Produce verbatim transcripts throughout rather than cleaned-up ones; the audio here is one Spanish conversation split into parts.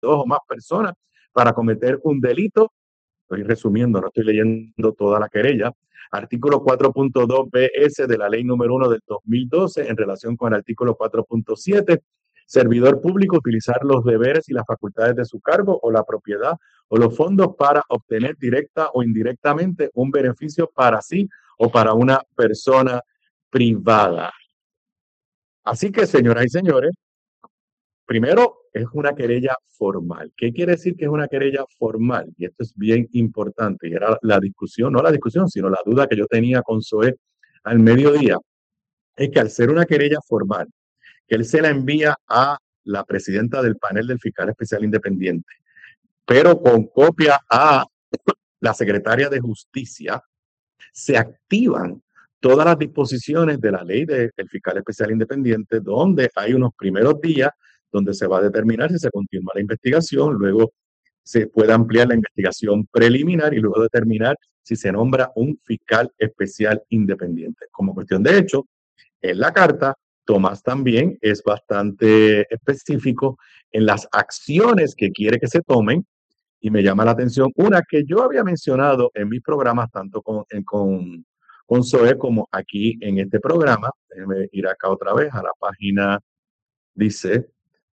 dos o más personas para cometer un delito. Estoy resumiendo, no estoy leyendo toda la querella. Artículo cuatro punto dos B S de la ley número uno del dos mil doce en relación con el artículo cuatro punto siete. Servidor público utilizar los deberes y las facultades de su cargo o la propiedad o los fondos para obtener directa o indirectamente un beneficio para sí o para una persona privada. Así que, señoras y señores, primero, es una querella formal. ¿Qué quiere decir que es una querella formal? Y esto es bien importante. Y era la discusión, no la discusión, sino la duda que yo tenía con Zoé al mediodía. Es que al ser una querella formal, que él se la envía a la presidenta del panel del fiscal especial independiente, pero con copia a la secretaria de justicia, se activan todas las disposiciones de la ley del fiscal especial independiente, donde hay unos primeros días donde se va a determinar si se continúa la investigación, luego se puede ampliar la investigación preliminar y luego determinar si se nombra un fiscal especial independiente. Como cuestión de hecho, en la carta, Tomás también es bastante específico en las acciones que quiere que se tomen y me llama la atención una que yo había mencionado en mis programas, tanto con, con, con Zoe como aquí en este programa. Déjenme ir acá otra vez a la página, dice,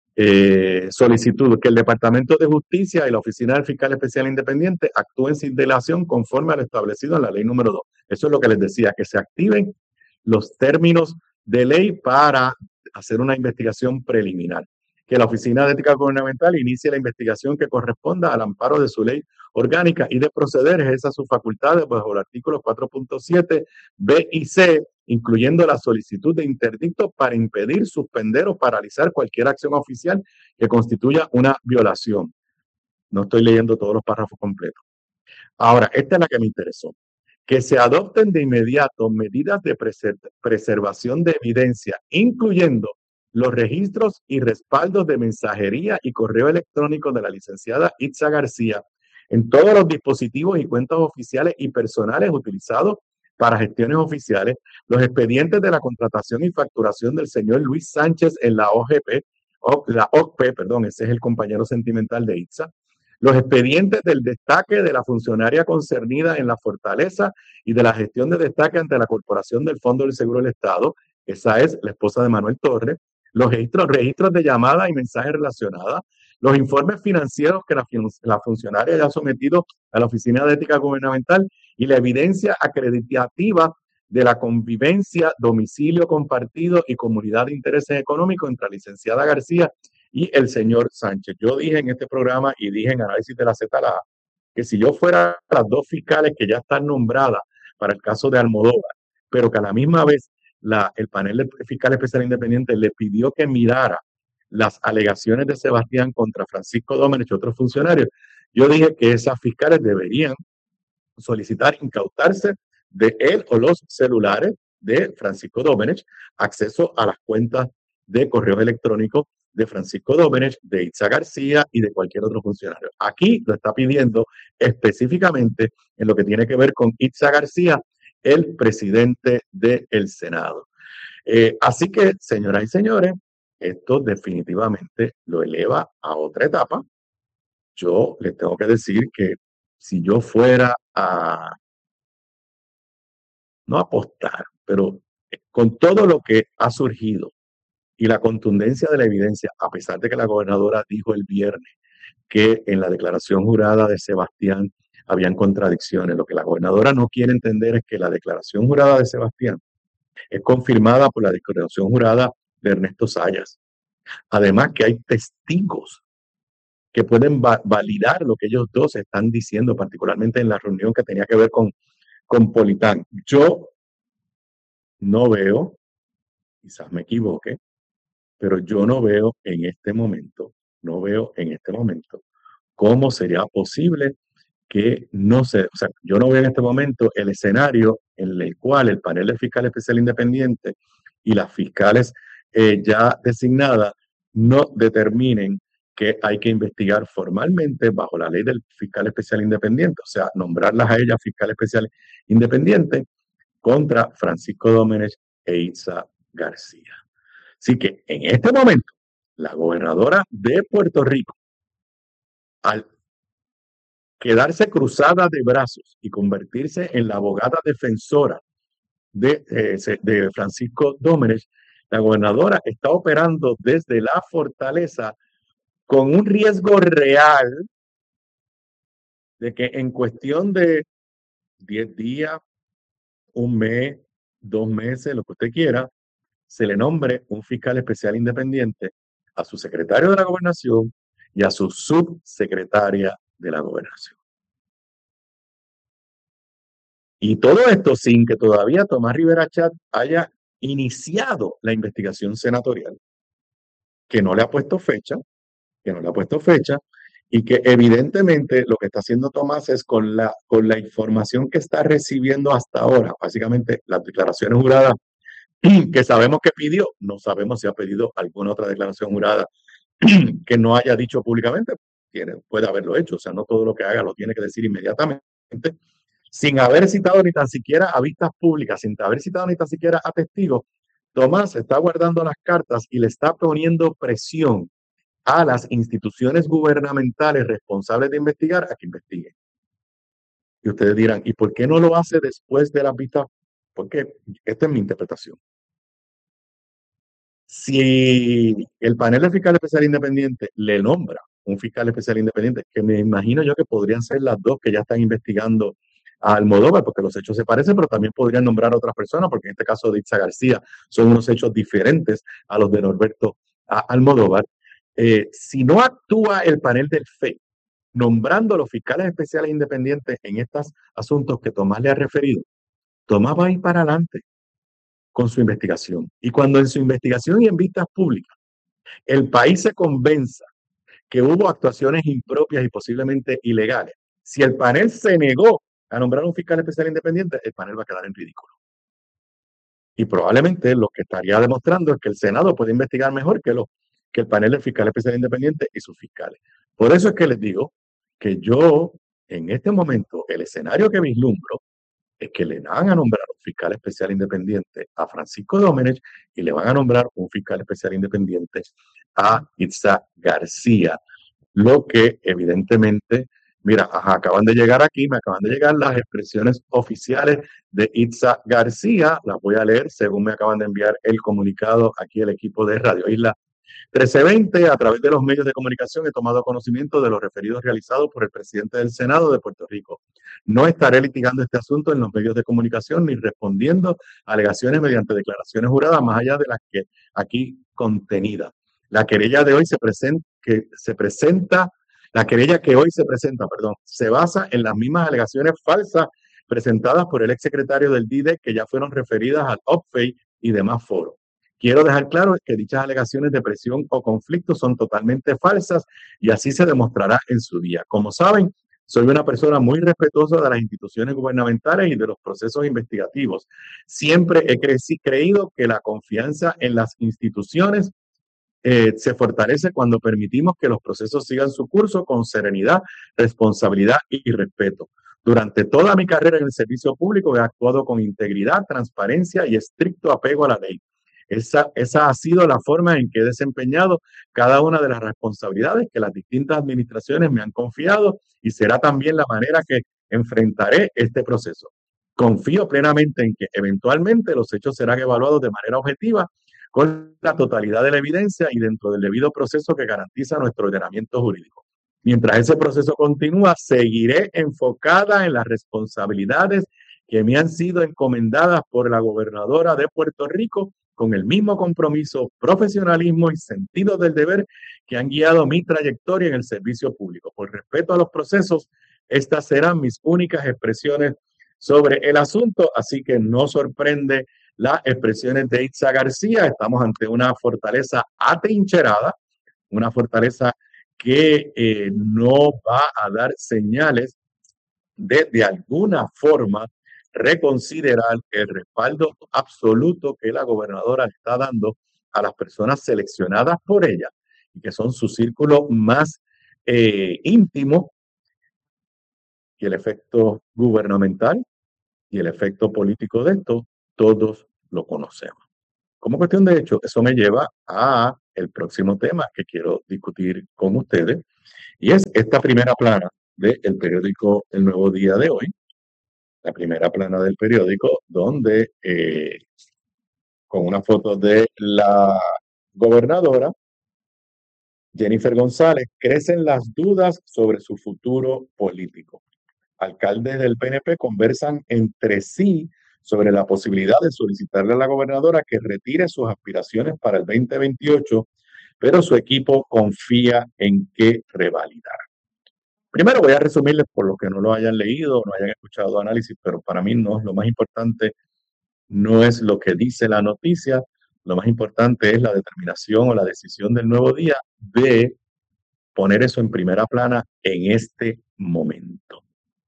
eh, solicitud que el Departamento de Justicia y la Oficina del Fiscal Especial Independiente actúen sin dilación conforme a lo establecido en la ley número dos. Eso es lo que les decía, que se activen los términos de ley para hacer una investigación preliminar. Que la Oficina de Ética Gubernamental inicie la investigación que corresponda al amparo de su ley orgánica y de proceder ejerza sus facultades bajo el artículo cuatro punto siete B y C, incluyendo la solicitud de interdicto para impedir, suspender o paralizar cualquier acción oficial que constituya una violación. No estoy leyendo todos los párrafos completos. Ahora, esta es la que me interesó. Que se adopten de inmediato medidas de preservación de evidencia, incluyendo los registros y respaldos de mensajería y correo electrónico de la licenciada Itza García en todos los dispositivos y cuentas oficiales y personales utilizados para gestiones oficiales, los expedientes de la contratación y facturación del señor Luis Sánchez en la O G P, o, la O P, perdón, ese es el compañero sentimental de Itza, los expedientes del destaque de la funcionaria concernida en la fortaleza y de la gestión de destaque ante la Corporación del Fondo del Seguro del Estado, esa es la esposa de Manuel Torres, los registros, registros de llamadas y mensajes relacionadas, los informes financieros que la, la funcionaria haya sometido a la Oficina de Ética Gubernamental y la evidencia acreditativa de la convivencia, domicilio compartido y comunidad de intereses económicos entre la licenciada García y el señor Sánchez. Yo dije en este programa y dije en Análisis de la Z L A que si yo fuera las dos fiscales que ya están nombradas para el caso de Almodóvar, pero que a la misma vez la, el panel de fiscal especial independiente le pidió que mirara las alegaciones de Sebastián contra Francisco Domenech y otros funcionarios, yo dije que esas fiscales deberían solicitar incautarse de él o los celulares de Francisco Domenech, acceso a las cuentas de correo electrónico de Francisco Domenech, de Itza García y de cualquier otro funcionario. Aquí lo está pidiendo específicamente en lo que tiene que ver con Itza García, el presidente del Senado. Eh, así que, señoras y señores, esto definitivamente lo eleva a otra etapa. Yo les tengo que decir que si yo fuera a, no apostar, pero con todo lo que ha surgido y la contundencia de la evidencia, a pesar de que la gobernadora dijo el viernes que en la declaración jurada de Sebastián habían contradicciones, lo que la gobernadora no quiere entender es que la declaración jurada de Sebastián es confirmada por la declaración jurada de Ernesto Sayas. Además que hay testigos que pueden va validar lo que ellos dos están diciendo, particularmente en la reunión que tenía que ver con, con Politán. Yo no veo, quizás me equivoque, pero yo no veo en este momento, no veo en este momento cómo sería posible que no se, o sea, yo no veo en este momento el escenario en el cual el panel de fiscal especial independiente y las fiscales eh, ya designadas no determinen que hay que investigar formalmente bajo la ley del fiscal especial independiente, o sea, nombrarlas a ellas fiscal especial independiente contra Francisco Domenech e Itza García. Así que en este momento, la gobernadora de Puerto Rico al quedarse cruzada de brazos y convertirse en la abogada defensora de, eh, de Francisco Domenech, la gobernadora está operando desde la fortaleza con un riesgo real de que en cuestión de diez días, un mes, dos meses, lo que usted quiera, se le nombre un fiscal especial independiente a su secretario de la gobernación y a su subsecretaria de la gobernación. Y todo esto sin que todavía Tomás Rivera Chat haya iniciado la investigación senatorial, que no le ha puesto fecha, que no le ha puesto fecha, y que evidentemente lo que está haciendo Tomás es con la, con la información que está recibiendo hasta ahora, básicamente las declaraciones juradas que sabemos que pidió, no sabemos si ha pedido alguna otra declaración jurada que no haya dicho públicamente, tiene, puede haberlo hecho, o sea, no todo lo que haga lo tiene que decir inmediatamente, sin haber citado ni tan siquiera a vistas públicas, sin haber citado ni tan siquiera a testigos. Tomás está guardando las cartas y le está poniendo presión a las instituciones gubernamentales responsables de investigar a que investiguen. Y ustedes dirán, ¿y por qué no lo hace después de las vistas? Porque esta es mi interpretación. Si el panel de fiscal especial independiente le nombra un fiscal especial independiente, que me imagino yo que podrían ser las dos que ya están investigando a Almodóvar, porque los hechos se parecen, pero también podrían nombrar a otras personas, porque en este caso de Itza García son unos hechos diferentes a los de Norberto Almodóvar. Eh, si no actúa el panel del F E I nombrando a los fiscales especiales independientes en estos asuntos que Tomás le ha referido, Tomás va a ir para adelante con su investigación. Y cuando en su investigación y en vistas públicas el país se convenza que hubo actuaciones impropias y posiblemente ilegales, si el panel se negó a nombrar un fiscal especial independiente, el panel va a quedar en ridículo. Y probablemente lo que estaría demostrando es que el Senado puede investigar mejor que, lo, que el panel del fiscal especial independiente y sus fiscales. Por eso es que les digo que yo, en este momento, el escenario que vislumbro es que le van a nombrar un fiscal especial independiente a Francisco Domenech y le van a nombrar un fiscal especial independiente a Itza García. Lo que evidentemente, mira, ajá, acaban de llegar aquí, me acaban de llegar las expresiones oficiales de Itza García, las voy a leer según me acaban de enviar el comunicado aquí el equipo de Radio Isla trece veinte, a través de los medios de comunicación he tomado conocimiento de los referidos realizados por el presidente del Senado de Puerto Rico. No estaré litigando este asunto en los medios de comunicación ni respondiendo a alegaciones mediante declaraciones juradas más allá de las que aquí contenidas. La querella de hoy se presenta, que se presenta, la querella que hoy se presenta, perdón, se basa en las mismas alegaciones falsas presentadas por el exsecretario del D I D E que ya fueron referidas al O P F E I y demás foros. Quiero dejar claro que dichas alegaciones de presión o conflicto son totalmente falsas y así se demostrará en su día. Como saben, soy una persona muy respetuosa de las instituciones gubernamentales y de los procesos investigativos. Siempre he cre creído que la confianza en las instituciones eh, se fortalece cuando permitimos que los procesos sigan su curso con serenidad, responsabilidad y respeto. Durante toda mi carrera en el servicio público he actuado con integridad, transparencia y estricto apego a la ley. Esa, esa ha sido la forma en que he desempeñado cada una de las responsabilidades que las distintas administraciones me han confiado y será también la manera que enfrentaré este proceso. Confío plenamente en que eventualmente los hechos serán evaluados de manera objetiva con la totalidad de la evidencia y dentro del debido proceso que garantiza nuestro ordenamiento jurídico. Mientras ese proceso continúa, seguiré enfocada en las responsabilidades que me han sido encomendadas por la gobernadora de Puerto Rico con el mismo compromiso, profesionalismo y sentido del deber que han guiado mi trayectoria en el servicio público. Por respeto a los procesos, estas serán mis únicas expresiones sobre el asunto, así que no sorprende las expresiones de Itza García. Estamos ante una fortaleza atrincherada, una fortaleza que eh, no va a dar señales de, de alguna forma, reconsiderar el respaldo absoluto que la gobernadora está dando a las personas seleccionadas por ella y que son su círculo más eh, íntimo, y el efecto gubernamental y el efecto político de esto, todos lo conocemos. Como cuestión de hecho, eso me lleva a el próximo tema que quiero discutir con ustedes, y es esta primera plana del periódico El Nuevo Día de hoy, la primera plana del periódico, donde eh, con una foto de la gobernadora Jennifer González, crecen las dudas sobre su futuro político. Alcaldes del P N P conversan entre sí sobre la posibilidad de solicitarle a la gobernadora que retire sus aspiraciones para el veinte veintiocho, pero su equipo confía en que revalidará. Primero voy a resumirles por los que no lo hayan leído, no hayan escuchado análisis, pero para mí no es lo más importante, no es lo que dice la noticia, lo más importante es la determinación o la decisión del Nuevo Día de poner eso en primera plana en este momento.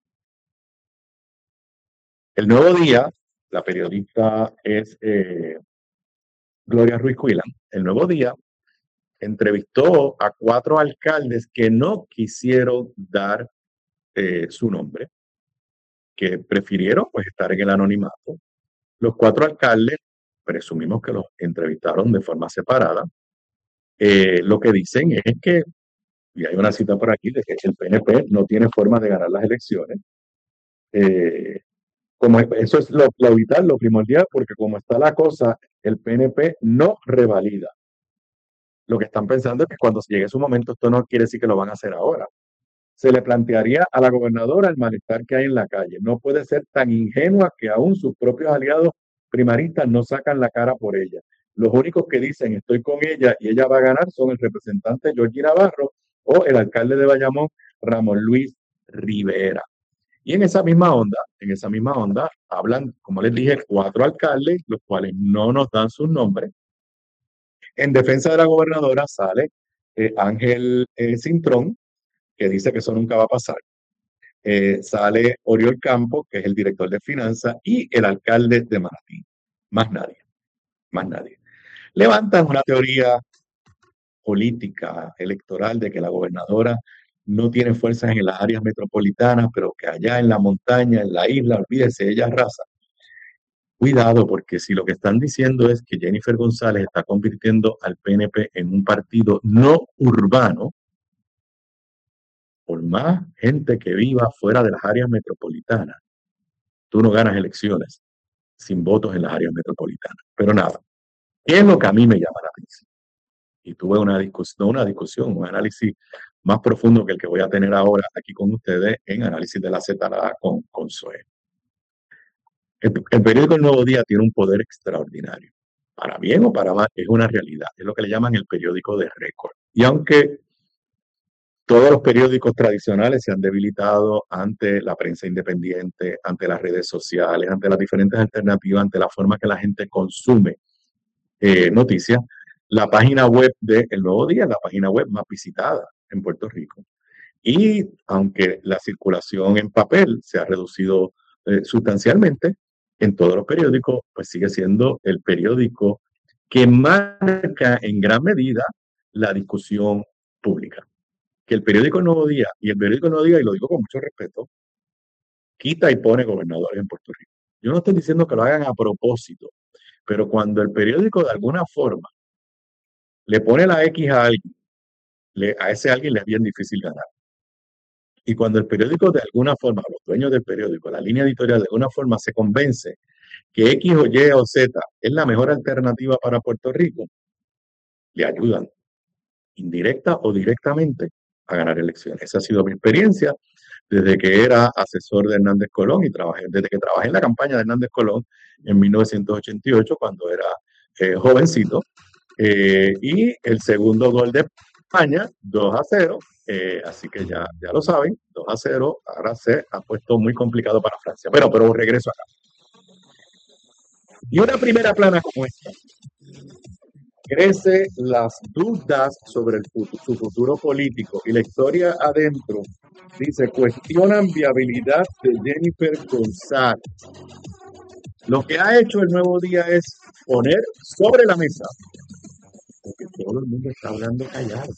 El Nuevo Día, la periodista es eh, Gloria Ruiz Cuilán. El Nuevo Día entrevistó a cuatro alcaldes que no quisieron dar eh, su nombre, que prefirieron pues estar en el anonimato. Los cuatro alcaldes, presumimos que los entrevistaron de forma separada, eh, lo que dicen es que, y hay una cita por aquí, de que el P N P no tiene forma de ganar las elecciones. Eh, como eso es lo, lo vital, lo primordial, porque como está la cosa, el P N P no revalida. Lo que están pensando es que cuando llegue su momento, esto no quiere decir que lo van a hacer ahora. Se le plantearía a la gobernadora el malestar que hay en la calle. No puede ser tan ingenua que aún sus propios aliados primaristas no sacan la cara por ella. Los únicos que dicen estoy con ella y ella va a ganar son el representante Georgie Navarro o el alcalde de Bayamón, Ramón Luis Rivera. Y en esa misma onda, en esa misma onda, hablan, como les dije, cuatro alcaldes, los cuales no nos dan sus nombres. En defensa de la gobernadora sale eh, Ángel eh, Cintrón, que dice que eso nunca va a pasar. Eh, sale Oriol Campo, que es el director de finanzas, y el alcalde de Manatí. Más nadie, más nadie. Levantan una teoría política, electoral, de que la gobernadora no tiene fuerzas en las áreas metropolitanas, pero que allá en la montaña, en la isla, olvídese, ella arrasa. Cuidado, porque si lo que están diciendo es que Jennifer González está convirtiendo al P N P en un partido no urbano, por más gente que viva fuera de las áreas metropolitanas, tú no ganas elecciones sin votos en las áreas metropolitanas. Pero nada, ¿qué es lo que a mí me llama la atención? Y tuve una discusión, una discusión, un análisis más profundo que el que voy a tener ahora aquí con ustedes en análisis de la Z con, con Zoe. El, el periódico El Nuevo Día tiene un poder extraordinario. Para bien o para mal, es una realidad. Es lo que le llaman el periódico de récord. Y aunque todos los periódicos tradicionales se han debilitado ante la prensa independiente, ante las redes sociales, ante las diferentes alternativas, ante la forma que la gente consume eh, noticias, la página web de El Nuevo Día es la página web más visitada en Puerto Rico. Y aunque la circulación en papel se ha reducido eh, sustancialmente, en todos los periódicos, pues sigue siendo el periódico que marca en gran medida la discusión pública. Que el periódico El Nuevo Día, y el periódico El Nuevo Día, y lo digo con mucho respeto, quita y pone gobernadores en Puerto Rico. Yo no estoy diciendo que lo hagan a propósito, pero cuando el periódico de alguna forma le pone la X a alguien, le, a ese alguien le es bien difícil ganar. Y cuando el periódico de alguna forma, los dueños del periódico, la línea editorial de alguna forma se convence que X o Y o Z es la mejor alternativa para Puerto Rico, le ayudan, indirecta o directamente, a ganar elecciones. Esa ha sido mi experiencia desde que era asesor de Hernández Colón y trabajé, desde que trabajé en la campaña de Hernández Colón en mil novecientos ochenta y ocho, cuando era eh, jovencito. Eh, y el segundo gol de España, dos a cero, eh, así que ya, ya lo saben, dos a cero, ahora se ha puesto muy complicado para Francia. Pero, pero regreso acá. Y una primera plana como esta crece las dudas sobre el futuro, su futuro político, y la historia adentro dice, cuestionan viabilidad de Jennifer González. Lo que ha hecho El Nuevo Día es poner sobre la mesa, porque todo el mundo está hablando callado,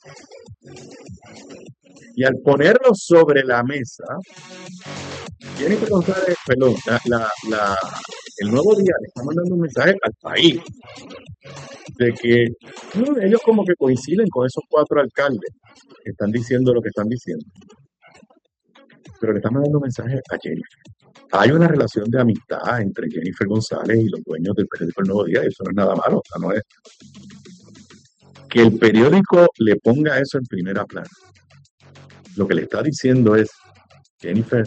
y al ponerlo sobre la mesa, Jennifer González, perdón, la, la, la, El Nuevo Día le está mandando un mensaje al país de que no, ellos como que coinciden con esos cuatro alcaldes que están diciendo lo que están diciendo. Pero le están mandando mensajes a Jennifer. Hay una relación de amistad entre Jennifer González y los dueños del periódico El Nuevo Día, y eso no es nada malo, o sea, no es. Que el periódico le ponga eso en primera plana. Lo que le está diciendo es, Jennifer,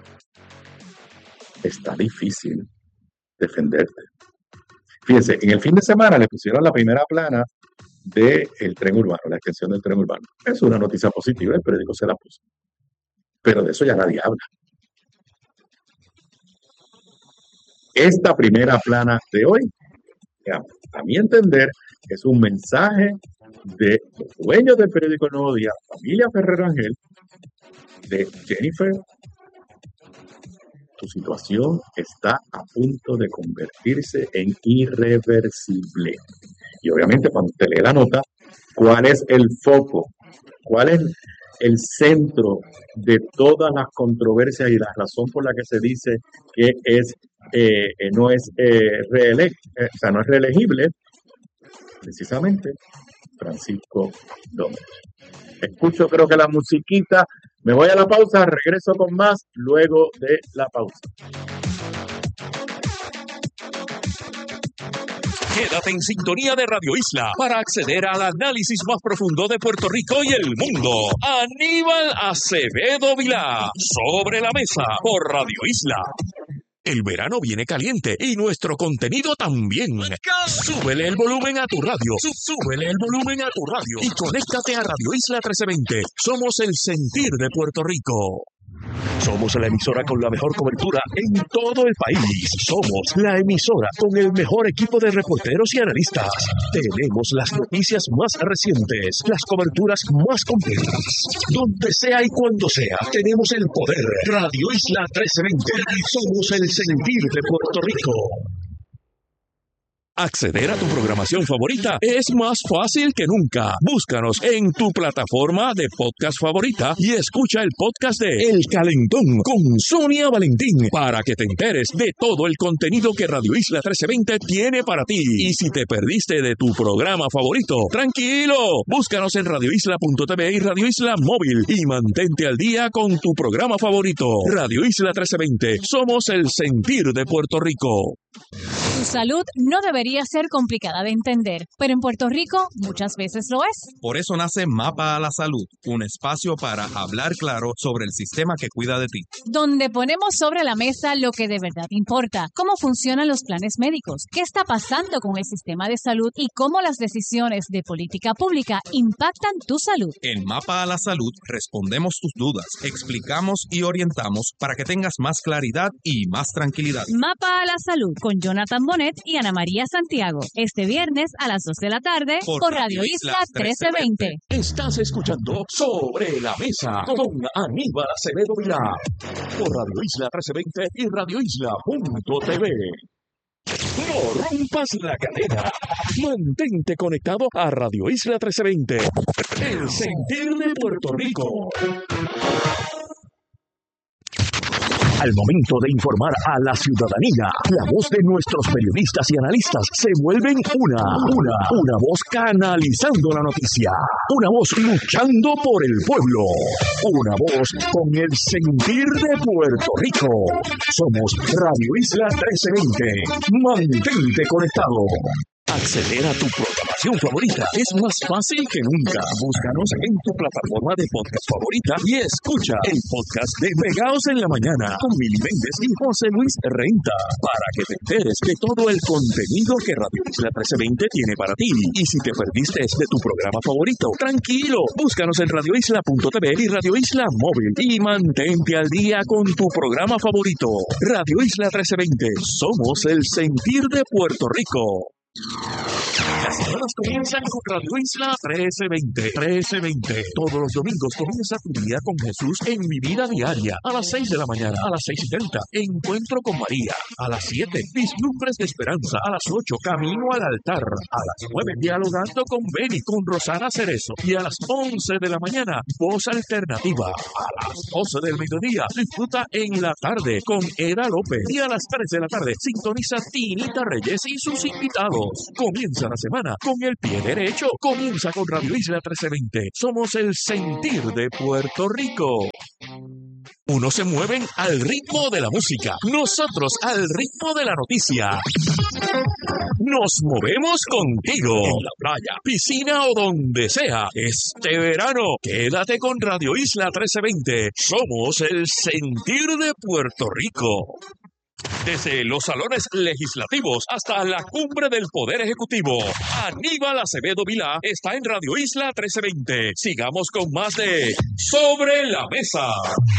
está difícil defenderte. Fíjense, en el fin de semana le pusieron la primera plana del tren urbano, la extensión del tren urbano. Es una noticia positiva, el periódico se la puso. Pero de eso ya nadie habla. Esta primera plana de hoy, a mi entender, es un mensaje de los dueños del periódico El Nuevo Día, familia Ferrer Rangel, de Jennifer, tu situación está a punto de convertirse en irreversible. Y obviamente cuando usted lee la nota, ¿cuál es el foco? ¿Cuál es el centro de todas las controversias y la razón por la que se dice que es eh, no es eh, reele eh, o sea, no es reelegible? Precisamente Francisco Domínguez. Escucho creo que la musiquita, me voy a la pausa, regreso con más luego de la pausa. Quédate en sintonía de Radio Isla para acceder al análisis más profundo de Puerto Rico y el mundo. Aníbal Acevedo Vilá, Sobre la Mesa, por Radio Isla. El verano viene caliente y nuestro contenido también. Súbele el volumen a tu radio. Súbele el volumen a tu radio. Y conéctate a Radio Isla trece veinte. Somos el sentir de Puerto Rico. Somos la emisora con la mejor cobertura en todo el país. Somos la emisora con el mejor equipo de reporteros y analistas. Tenemos las noticias más recientes, las coberturas más completas. Donde sea y cuando sea, tenemos el poder. Radio Isla trece veinte. Somos el sentir de Puerto Rico. Acceder a tu programación favorita es más fácil que nunca. Búscanos en tu plataforma de podcast favorita y escucha el podcast de El Calentón con Sonia Valentín para que te enteres de todo el contenido que Radio Isla trece veinte tiene para ti. Y si te perdiste de tu programa favorito, tranquilo, búscanos en radio isla punto t v y Radio Isla Móvil y mantente al día con tu programa favorito. Radio Isla trece veinte, somos el sentir de Puerto Rico. Tu salud no debería ser complicada de entender, pero en Puerto Rico muchas veces lo es. Por eso nace Mapa a la Salud, un espacio para hablar claro sobre el sistema que cuida de ti. Donde ponemos sobre la mesa lo que de verdad importa, cómo funcionan los planes médicos, qué está pasando con el sistema de salud y cómo las decisiones de política pública impactan tu salud. En Mapa a la Salud respondemos tus dudas, explicamos y orientamos para que tengas más claridad y más tranquilidad. Mapa a la Salud con Jonathan Bonet y Ana María Santiago. Este viernes a las dos de la tarde por, por Radio Isla trece veinte. Estás escuchando Sobre la Mesa con Aníbal Acevedo Vilá por Radio Isla trece veinte y radio isla punto t v. No rompas la cadena. Mantente conectado a Radio Isla trece veinte. El sentir de Puerto Rico. Al momento de informar a la ciudadanía, la voz de nuestros periodistas y analistas se vuelven una, una, una voz canalizando la noticia, una voz luchando por el pueblo, una voz con el sentir de Puerto Rico. Somos Radio Isla trece veinte. Mantente conectado. Acceder a tu programación favorita es más fácil que nunca. Búscanos en tu plataforma de podcast favorita y escucha el podcast de Pegados en la Mañana con Mili Méndez y José Luis Renta para que te enteres de todo el contenido que Radio Isla trece veinte tiene para ti. Y si te perdiste de tu programa favorito, tranquilo, búscanos en radio isla punto t v y Radio Isla Móvil y mantente al día con tu programa favorito. Radio Isla trece veinte, somos el sentir de Puerto Rico. Las semanas comienzan con Radio Isla trece veinte. trece veinte. Todos los domingos comienza tu día con Jesús en Mi Vida Diaria. A las seis de la mañana, a las seis y treinta, Encuentro con María. A las siete, Vislumbres de Esperanza. A las ocho, Camino al Altar. A las nueve, Dialogando con Beni, con Rosana Cerezo. Y a las once de la mañana, Voz Alternativa. A las doce del mediodía, disfruta en la tarde con Eda López. Y a las tres de la tarde, sintoniza Tinita Reyes y sus invitados. Comienzan a semana con el pie derecho. Comienza con Radio Isla trece veinte. Somos el sentir de Puerto Rico. Unos se mueven al ritmo de la música, nosotros al ritmo de la noticia. Nos movemos contigo en la playa, piscina o donde sea. Este verano, quédate con Radio Isla trece veinte. Somos el sentir de Puerto Rico. Desde los salones legislativos hasta la cumbre del Poder Ejecutivo, Aníbal Acevedo Vilá está en Radio Isla trece veinte. Sigamos con más de Sobre la Mesa.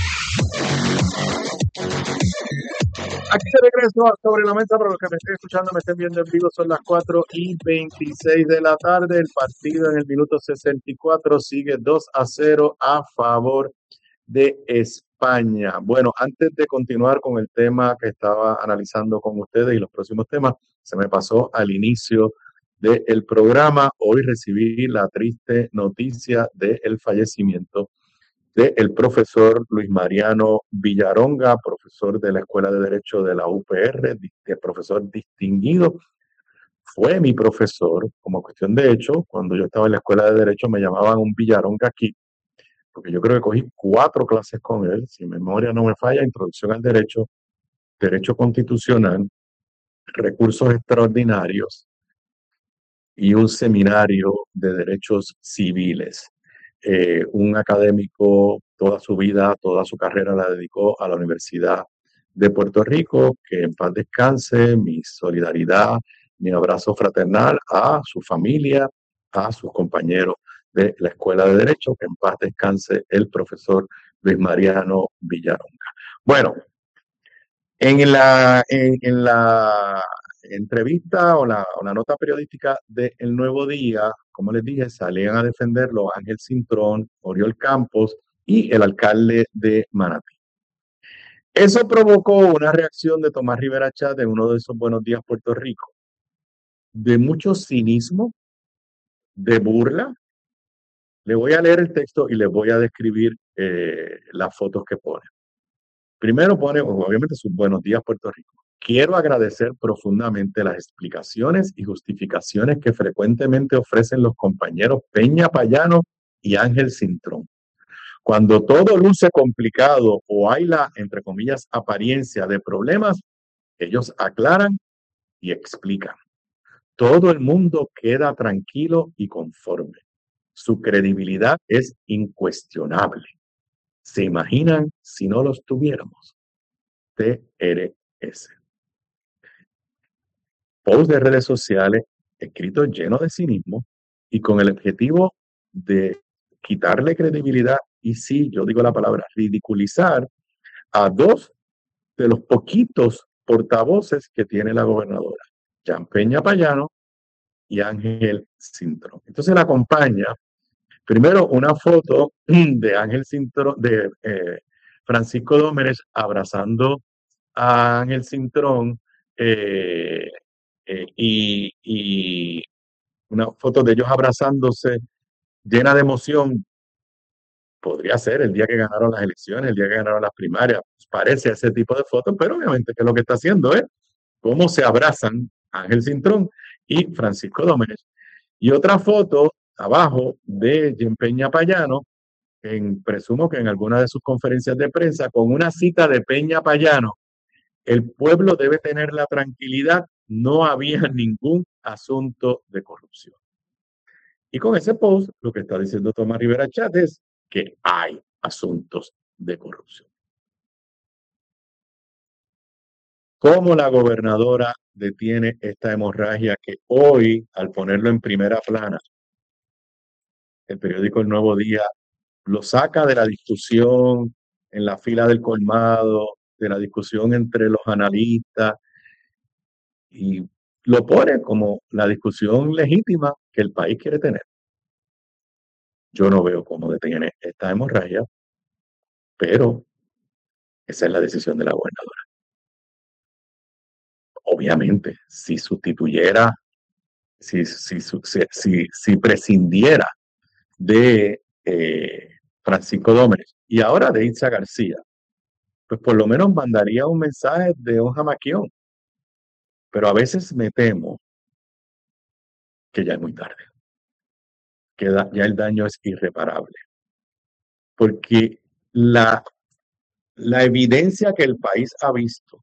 Aquí de regreso a Sobre la Mesa. Para los que me estén escuchando, me estén viendo en vivo, son las cuatro y veintiséis de la tarde. El partido en el minuto sesenta y cuatro sigue dos a cero a favor de España. Bueno, antes de continuar con el tema que estaba analizando con ustedes y los próximos temas, se me pasó al inicio del programa. Hoy recibí la triste noticia del fallecimiento del profesor Luis Mariano Villaronga, profesor de la Escuela de Derecho de la U P R, profesor distinguido. Fue mi profesor, como cuestión de hecho, cuando yo estaba en la Escuela de Derecho me llamaban un Villaronga aquí, porque yo creo que cogí cuatro clases con él, si mi memoria no me falla: Introducción al Derecho, Derecho Constitucional, Recursos Extraordinarios y un seminario de Derechos Civiles. Eh, un académico, toda su vida, toda su carrera la dedicó a la Universidad de Puerto Rico, que en paz descanse. Mi solidaridad, mi abrazo fraternal a su familia, a sus compañeros de la Escuela de Derecho, que en paz descanse el profesor Luis Mariano Villaronga. Bueno, en la, en, en la entrevista o la, o la nota periodística de El Nuevo Día, como les dije, salían a defenderlo Ángel Cintrón, Oriol Campos y el alcalde de Manatí. Eso provocó una reacción de Tomás Rivera Chat en uno de esos Buenos Días Puerto Rico, de mucho cinismo, de burla. Le voy a leer el texto y les voy a describir eh, las fotos que pone. Primero pone, obviamente, sus Buenos Días Puerto Rico. Quiero agradecer profundamente las explicaciones y justificaciones que frecuentemente ofrecen los compañeros Peña Payano y Ángel Cintrón. Cuando todo luce complicado o hay la, entre comillas, apariencia de problemas, ellos aclaran y explican. Todo el mundo queda tranquilo y conforme. Su credibilidad es incuestionable. ¿Se imaginan si no los tuviéramos? T R S. Post de redes sociales, escrito lleno de cinismo y con el objetivo de quitarle credibilidad y, sí, yo digo la palabra, ridiculizar a dos de los poquitos portavoces que tiene la gobernadora, Jan Peña Payano y Ángel Cintrón. Entonces la acompaña primero una foto de Ángel Cintrón, de eh, Francisco Dómenes abrazando a Ángel Cintrón, eh, eh, y, y una foto de ellos abrazándose llena de emoción. Podría ser el día que ganaron las elecciones, el día que ganaron las primarias. Parece ese tipo de fotos, pero obviamente que lo que está haciendo es cómo se abrazan Ángel Cintrón y Francisco Dómenes. Y otra foto abajo de Jan Peña Payano, en, presumo que en alguna de sus conferencias de prensa, con una cita de Peña Payano: el pueblo debe tener la tranquilidad, no había ningún asunto de corrupción. Y con ese post, lo que está diciendo Tomás Rivera Chat es que hay asuntos de corrupción. ¿Cómo la gobernadora detiene esta hemorragia que hoy, al ponerlo en primera plana, el periódico El Nuevo Día lo saca de la discusión en la fila del colmado, de la discusión entre los analistas, y lo pone como la discusión legítima que el país quiere tener? Yo no veo cómo detiene esta hemorragia, pero esa es la decisión de la gobernadora. Obviamente, si sustituyera, si, si, si, si, si prescindiera de eh, Francisco Dómenes y ahora de Itza García, pues por lo menos mandaría un mensaje de un jamaquión. Pero a veces me temo que ya es muy tarde, que da- ya el daño es irreparable, porque la, la evidencia que el país ha visto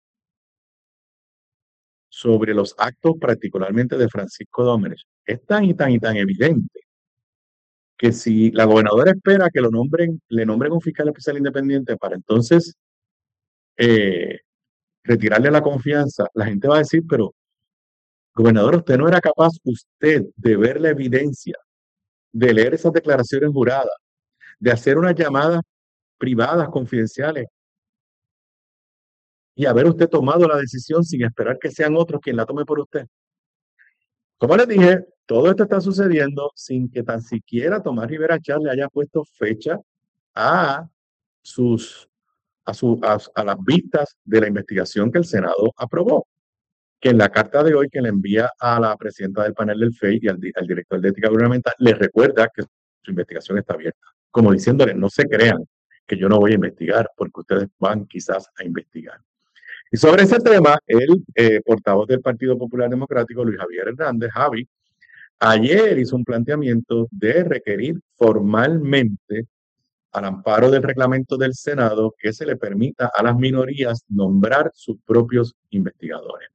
sobre los actos particularmente de Francisco Dómenech es tan y tan y tan evidente que si la gobernadora espera que lo nombren, le nombren un fiscal especial independiente para entonces eh, retirarle la confianza, la gente va a decir, pero gobernador, usted no era capaz usted de ver la evidencia, de leer esas declaraciones juradas, de hacer unas llamadas privadas, confidenciales, y haber usted tomado la decisión sin esperar que sean otros quien la tome por usted. Como les dije, todo esto está sucediendo sin que tan siquiera Tomás Rivera Chá le haya puesto fecha a sus a, su, a, a las vistas de la investigación que el Senado aprobó, que en la carta de hoy que le envía a la presidenta del panel del F E I y al, al director de ética gubernamental, le recuerda que su investigación está abierta, como diciéndole, no se crean que yo no voy a investigar, porque ustedes van quizás a investigar. Y sobre ese tema, el eh, portavoz del Partido Popular Democrático, Luis Javier Hernández, Javi, ayer hizo un planteamiento de requerir formalmente, al amparo del reglamento del Senado, que se le permita a las minorías nombrar sus propios investigadores.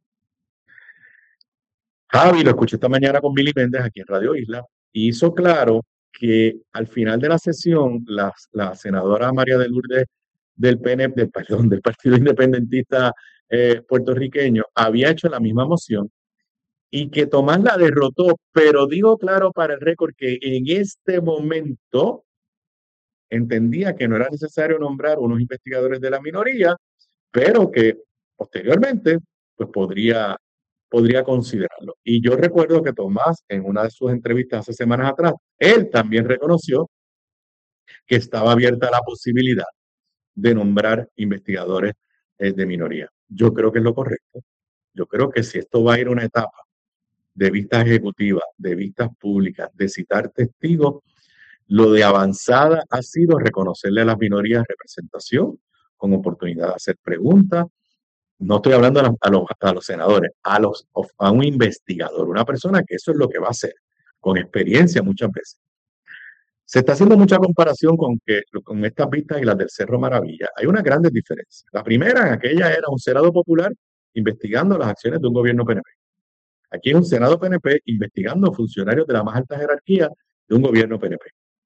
Javi, lo escuché esta mañana con Billy Méndez aquí en Radio Isla, y hizo claro que al final de la sesión, la, la senadora María de Lourdes del P N P, del, perdón, del Partido Independentista eh, puertorriqueño, había hecho la misma moción y que Tomás la derrotó, pero digo claro para el récord que en este momento entendía que no era necesario nombrar unos investigadores de la minoría, pero que posteriormente pues podría, podría considerarlo. Y yo recuerdo que Tomás, en una de sus entrevistas hace semanas atrás, él también reconoció que estaba abierta la posibilidad de nombrar investigadores eh, de minoría. Yo creo que es lo correcto. Yo creo que si esto va a ir a una etapa de vistas ejecutivas, de vistas públicas, de citar testigos, lo de avanzada ha sido reconocerle a las minorías representación con oportunidad de hacer preguntas. No estoy hablando a los, a los, a los senadores, a, los, a un investigador, una persona que eso es lo que va a hacer, con experiencia muchas veces. Se está haciendo mucha comparación con, que, con estas vistas y las del Cerro Maravilla. Hay unas grandes diferencias. La primera, en aquella era un Senado popular investigando las acciones de un gobierno P N P. Aquí es un Senado P N P investigando funcionarios de la más alta jerarquía de un gobierno P N P.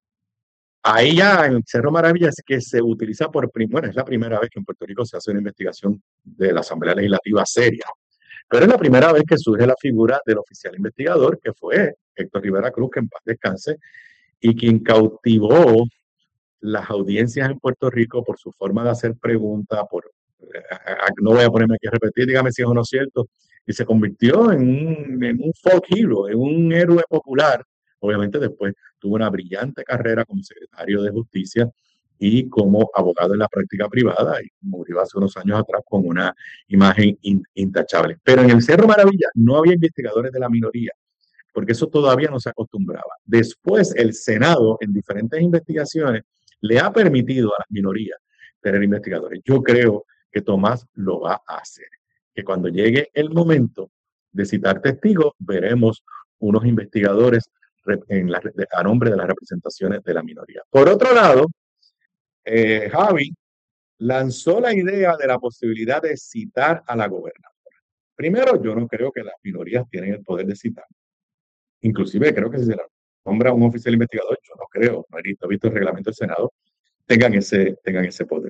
Ahí ya en Cerro Maravilla es que se utiliza por primera, bueno, es la primera vez que en Puerto Rico se hace una investigación de la Asamblea Legislativa seria, pero es la primera vez que surge la figura del oficial investigador, que fue Héctor Rivera Cruz, que en paz descanse, y quien cautivó las audiencias en Puerto Rico por su forma de hacer preguntas, por, no voy a ponerme aquí a repetir, dígame si es o no cierto, y se convirtió en un, en un folk hero, en un héroe popular. Obviamente después tuvo una brillante carrera como secretario de Justicia y como abogado en la práctica privada, y murió hace unos años atrás con una imagen in, intachable. Pero en el Cerro Maravilla no había investigadores de la minoría, porque eso todavía no se acostumbraba. Después el Senado, en diferentes investigaciones, le ha permitido a las minorías tener investigadores. Yo creo que Tomás lo va a hacer, que cuando llegue el momento de citar testigos, veremos unos investigadores en la, a nombre de las representaciones de la minoría. Por otro lado, eh, Javi lanzó la idea de la posibilidad de citar a la gobernadora. Primero, yo no creo que las minorías tienen el poder de citar. Inclusive creo que si se la nombra un oficial investigador, yo no creo, no he visto, visto el reglamento del Senado, tengan ese, tengan ese poder.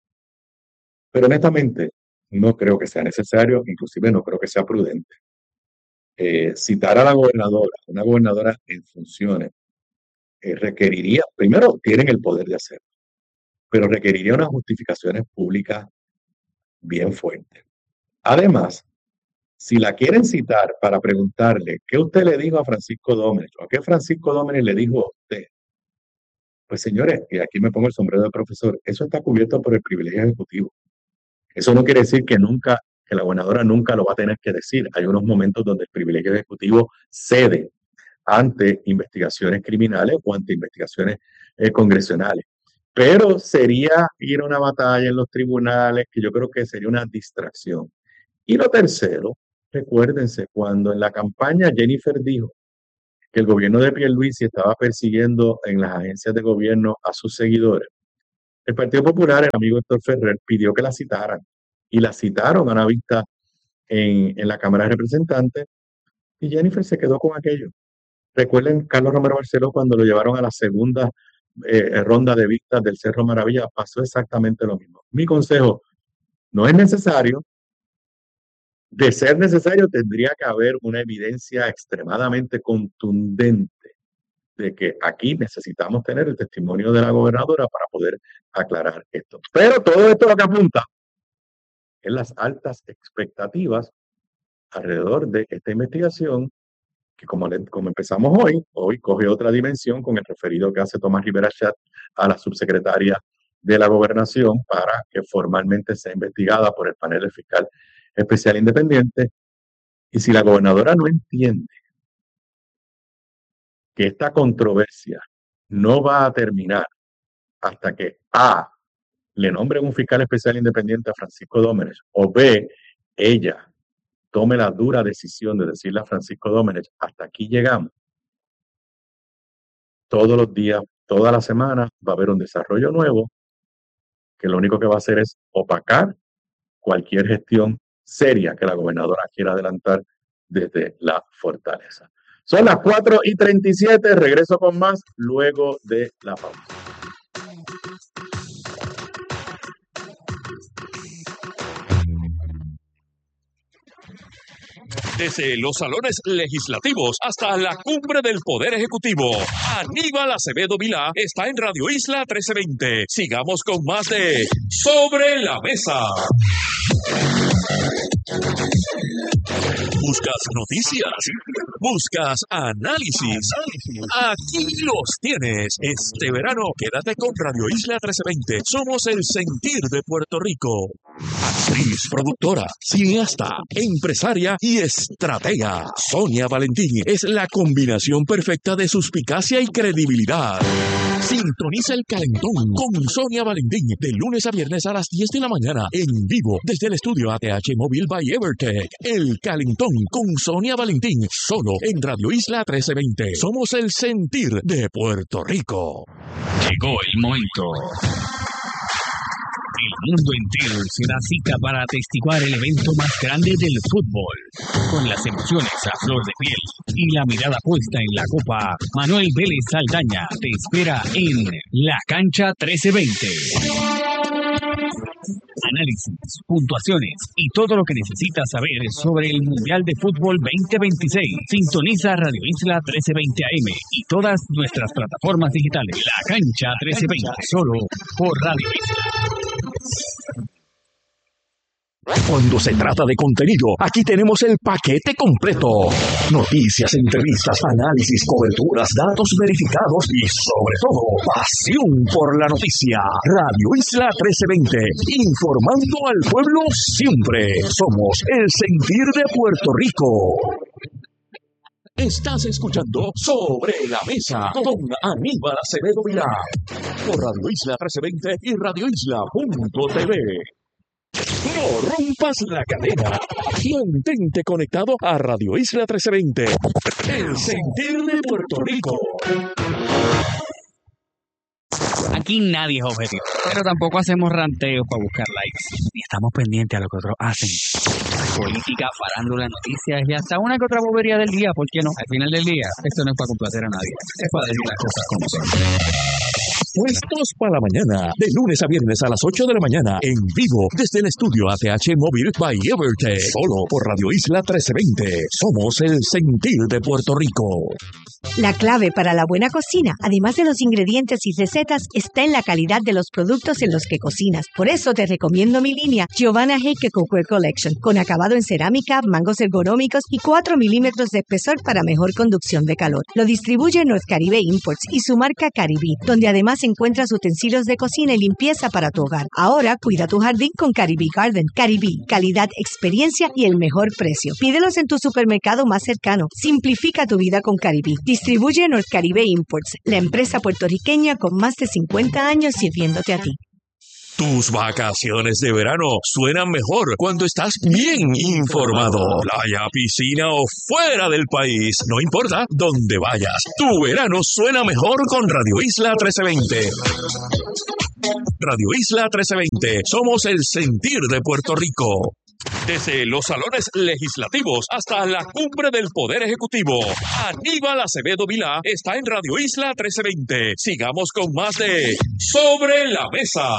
Pero honestamente, no creo que sea necesario, inclusive no creo que sea prudente. Eh, citar a la gobernadora, una gobernadora en funciones, eh, requeriría, primero, tienen el poder de hacerlo, pero requeriría unas justificaciones públicas bien fuertes. Además, si la quieren citar para preguntarle qué usted le dijo a Francisco Dómenech o qué Francisco Dómenech le dijo a usted, pues señores, y aquí me pongo el sombrero de profesor, eso está cubierto por el privilegio ejecutivo. Eso no quiere decir que nunca, que la gobernadora nunca lo va a tener que decir. Hay unos momentos donde el privilegio ejecutivo cede ante investigaciones criminales o ante investigaciones eh, congresionales. Pero sería ir a una batalla en los tribunales, que yo creo que sería una distracción. Y lo tercero, recuérdense, cuando en la campaña Jennifer dijo que el gobierno de Pierluisi estaba persiguiendo en las agencias de gobierno a sus seguidores, el Partido Popular, el amigo Héctor Ferrer, pidió que la citaran y la citaron a una vista en, en la Cámara de Representantes y Jennifer se quedó con aquello. Recuerden Carlos Romero Barceló cuando lo llevaron a la segunda eh, ronda de vistas del Cerro Maravilla, pasó exactamente lo mismo. Mi consejo, no es necesario. De ser necesario, tendría que haber una evidencia extremadamente contundente de que aquí necesitamos tener el testimonio de la gobernadora para poder aclarar esto. Pero todo esto lo que apunta es las altas expectativas alrededor de esta investigación que como, le, como empezamos hoy, hoy coge otra dimensión con el referido que hace Tomás Rivera Chat a la subsecretaria de la Gobernación para que formalmente sea investigada por el panel del fiscal especial independiente. Y si la gobernadora no entiende que esta controversia no va a terminar hasta que A, le nombren un fiscal especial independiente a Francisco Dómenech, o B, ella tome la dura decisión de decirle a Francisco Dómenech, hasta aquí llegamos, todos los días, toda la semana va a haber un desarrollo nuevo que lo único que va a hacer es opacar cualquier gestión seria que la gobernadora quiera adelantar desde la fortaleza. Son las cuatro y treinta y siete, regreso con más luego de la pausa. Desde los salones legislativos hasta la cumbre del Poder Ejecutivo, Aníbal Acevedo Vilá está en Radio Isla trece veinte. Sigamos con más de Sobre la Mesa. ¿Buscas noticias? ¿Buscas análisis? Aquí los tienes. Este verano quédate con Radio Isla trece veinte. Somos el sentir de Puerto Rico. Actriz, productora, cineasta, empresaria y estratega. Sonia Valentín es la combinación perfecta de suspicacia y credibilidad. Sintoniza El Calentón con Sonia Valentín de lunes a viernes a las diez de la mañana en vivo desde el estudio A T H Móvil by Evertech. El Calentón con Sonia Valentín solo en Radio Isla trece veinte. Somos el sentir de Puerto Rico. Llegó el momento. El mundo entero se da cita para atestiguar el evento más grande del fútbol. Con las emociones a flor de piel y la mirada puesta en la copa, Manuel Vélez Saldaña te espera en La Cancha trece veinte. Análisis, puntuaciones y todo lo que necesitas saber sobre el Mundial de Fútbol veinte veintiséis. Sintoniza Radio Isla trece veinte A M y todas nuestras plataformas digitales. La Cancha trece veinte, solo por Radio Isla. Cuando se trata de contenido, aquí tenemos el paquete completo. Noticias, entrevistas, análisis, coberturas, datos verificados y, sobre todo, pasión por la noticia. Radio Isla trece veinte, informando al pueblo siempre. Somos el sentir de Puerto Rico. Estás escuchando Sobre la Mesa con Aníbal Acevedo Vilá por Radio Isla trece veinte y radio isla punto t v. No rompas la cadena. Mantente conectado a Radio Isla trece veinte. El sentir de Puerto Rico. Aquí nadie es objetivo, pero tampoco hacemos ranteos para buscar likes. Ni estamos pendientes a lo que otros hacen. Política, farándula, noticias y hasta una que otra bobería del día, ¿por qué no? Al final del día, esto no es para complacer a nadie. Es para decir las cosas como son. Puestos para la mañana, de lunes a viernes a las ocho de la mañana, en vivo, desde el estudio A T H Móvil by Evertech, solo por Radio Isla trece veinte. Somos el sentir de Puerto Rico. La clave para la buena cocina, además de los ingredientes y recetas, está en la calidad de los productos en los que cocinas. Por eso te recomiendo mi línea Giovanna Heike Cookware Collection, con acabado en cerámica, mangos ergonómicos y cuatro milímetros de espesor para mejor conducción de calor. Lo distribuye North Caribe Imports y su marca Caribí, donde además encuentras utensilios de cocina y limpieza para tu hogar. Ahora cuida tu jardín con Caribí Garden. Caribí, calidad, experiencia y el mejor precio. Pídelos en tu supermercado más cercano. Simplifica tu vida con Caribí. Distribuye North Caribe Imports, la empresa puertorriqueña con más de cincuenta años sirviéndote a ti. Tus vacaciones de verano suenan mejor cuando estás bien informado. Playa, piscina o fuera del país, no importa dónde vayas, tu verano suena mejor con Radio Isla trece veinte. Radio Isla trece veinte, somos el sentir de Puerto Rico. Desde los salones legislativos hasta la cumbre del Poder Ejecutivo, Aníbal Acevedo Vilá está en Radio Isla trece veinte. Sigamos con más de Sobre la Mesa.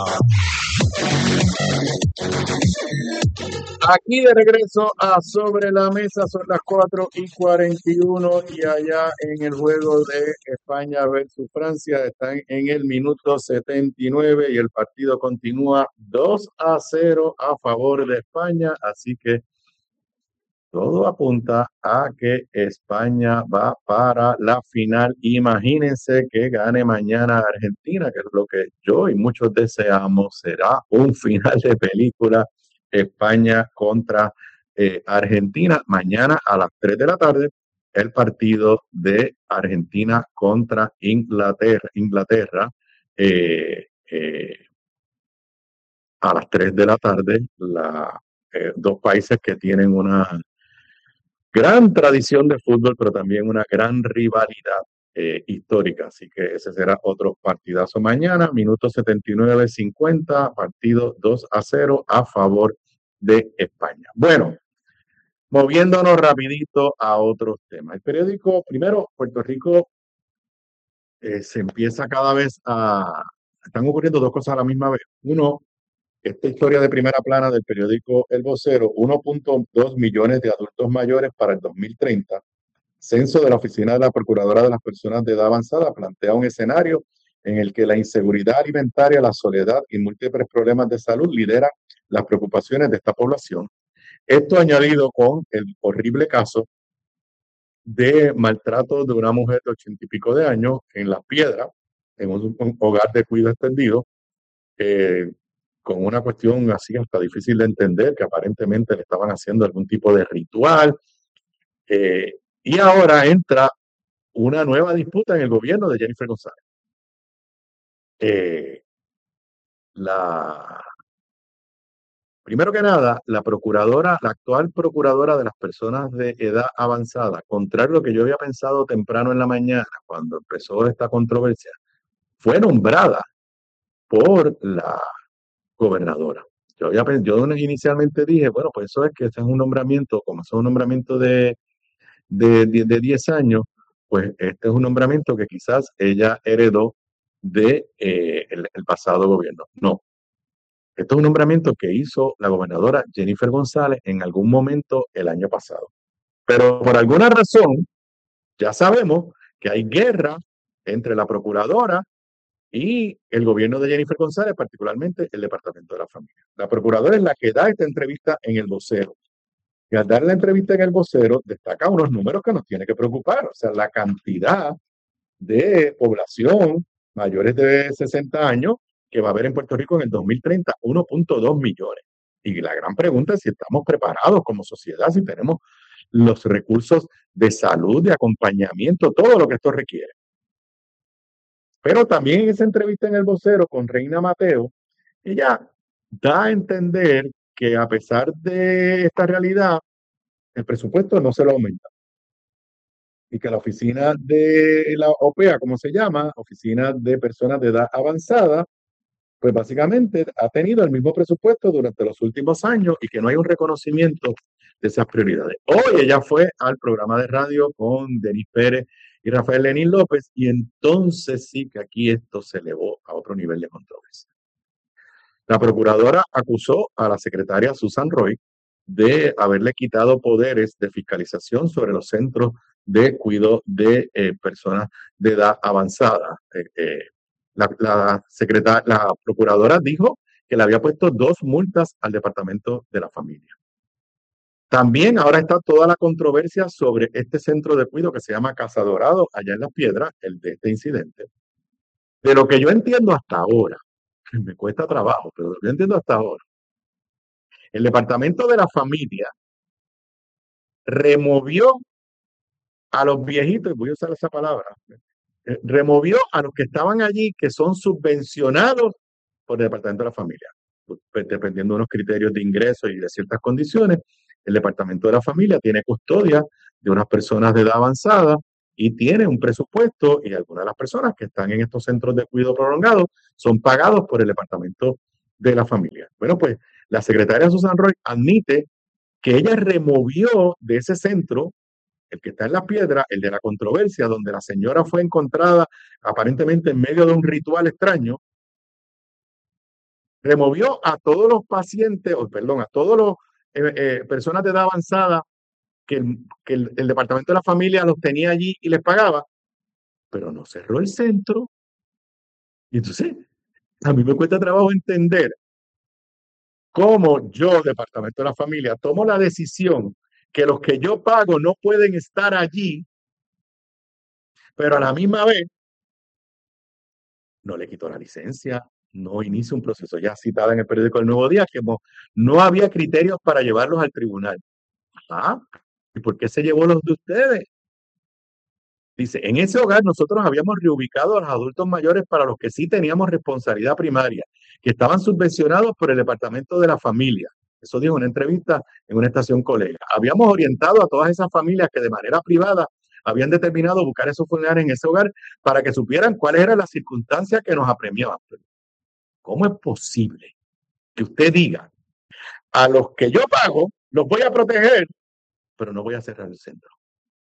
Aquí de regreso a Sobre la Mesa, son las cuatro y cuarenta y uno y allá en el juego de España versus Francia están en el minuto setenta y nueve y el partido continúa dos a cero a favor de España, así que todo apunta a que España va para la final. Imagínense que gane mañana Argentina, que es lo que yo y muchos deseamos. Será un final de película, España contra eh, Argentina. Mañana a las tres de la tarde, el partido de Argentina contra Inglaterra. Inglaterra eh, eh, a las tres de la tarde, la, eh, dos países que tienen una gran tradición de fútbol, pero también una gran rivalidad eh, histórica. Así que ese será otro partidazo mañana, minuto setenta y nueve cincuenta, partido dos a cero a favor de España. Bueno, moviéndonos rapidito a otros temas. El periódico, primero, Puerto Rico eh, se empieza cada vez a... Están ocurriendo dos cosas a la misma vez. Uno, esta historia de primera plana del periódico El Vocero, uno punto dos millones de adultos mayores para el dos mil treinta. Censo de la Oficina de la Procuradora de las Personas de Edad Avanzada plantea un escenario en el que la inseguridad alimentaria, la soledad y múltiples problemas de salud lideran las preocupaciones de esta población. Esto añadido con el horrible caso de maltrato de una mujer de ochenta y pico de años en Las Piedras, en un, un hogar de cuidado extendido, eh, con una cuestión así hasta difícil de entender, que aparentemente le estaban haciendo algún tipo de ritual. Eh, y ahora entra una nueva disputa en el gobierno de Jennifer González. Eh, la, primero que nada, la procuradora, la actual procuradora de las personas de edad avanzada, contrario a lo que yo había pensado temprano en la mañana, cuando empezó esta controversia, fue nombrada por la gobernadora. Yo, había, yo inicialmente dije, bueno, pues eso es que este es un nombramiento, como es un nombramiento de, de, de, de diez años, pues este es un nombramiento que quizás ella heredó de eh, el, el pasado gobierno. No. Esto es un nombramiento que hizo la gobernadora Jennifer González en algún momento el año pasado. Pero por alguna razón, ya sabemos que hay guerra entre la procuradora y el gobierno de Jennifer González, particularmente el Departamento de la Familia. La procuradora es la que da esta entrevista en El Vocero. Y al dar la entrevista en El Vocero, destaca unos números que nos tiene que preocupar. O sea, la cantidad de población mayores de sesenta años que va a haber en Puerto Rico en el dos mil treinta, uno punto dos millones. Y la gran pregunta es si estamos preparados como sociedad, si tenemos los recursos de salud, de acompañamiento, todo lo que esto requiere. Pero también en esa entrevista en El Vocero con Reina Mateo, ella da a entender que a pesar de esta realidad, el presupuesto no se lo aumenta. Y que la oficina de la O P E A, como se llama, Oficina de Personas de Edad Avanzada, pues básicamente ha tenido el mismo presupuesto durante los últimos años y que no hay un reconocimiento de esas prioridades. Hoy ella fue al programa de radio con Denis Pérez y Rafael Lenín López, y entonces sí que aquí esto se elevó a otro nivel de controversia. La procuradora acusó a la secretaria Susan Roy de haberle quitado poderes de fiscalización sobre los centros de cuidado de eh, personas de edad avanzada. Eh, eh, la, la, secretaria, la procuradora dijo que le había puesto dos multas al Departamento de la Familia. También ahora está toda la controversia sobre este centro de cuidado que se llama Casa Dorado, allá en Las Piedras, el de este incidente. De lo que yo entiendo hasta ahora, me cuesta trabajo, pero lo que yo entiendo hasta ahora, el Departamento de la Familia removió a los viejitos, voy a usar esa palabra, eh, removió a los que estaban allí, que son subvencionados por el Departamento de la Familia. Pues, dependiendo de unos criterios de ingreso y de ciertas condiciones, el Departamento de la Familia tiene custodia de unas personas de edad avanzada y tiene un presupuesto, y algunas de las personas que están en estos centros de cuidado prolongado son pagados por el Departamento de la Familia. Bueno, pues la secretaria Susan Roy admite que ella removió de ese centro, el que está en La Piedra, el de la controversia, donde la señora fue encontrada aparentemente en medio de un ritual extraño, removió a todos los pacientes, o perdón, a todos los eh, eh, personas de edad avanzada que, el, que el, el Departamento de la Familia los tenía allí y les pagaba, pero no cerró el centro. Y entonces, a mí me cuesta trabajo entender cómo yo, Departamento de la Familia, tomo la decisión que los que yo pago no pueden estar allí, pero a la misma vez no le quito la licencia, no inicia un proceso ya citado en el periódico El Nuevo Día, que no, no había criterios para llevarlos al tribunal. Ah, ¿y por qué se llevó los de ustedes? Dice, en ese hogar nosotros habíamos reubicado a los adultos mayores para los que sí teníamos responsabilidad primaria, que estaban subvencionados por el Departamento de la Familia. Eso dijo en una entrevista en una estación colega. Habíamos orientado a todas esas familias que de manera privada habían determinado buscar esos familiares en ese hogar para que supieran cuáles eran las circunstancias que nos apremiaban. ¿Cómo es posible que usted diga, a los que yo pago los voy a proteger, pero no voy a cerrar el centro?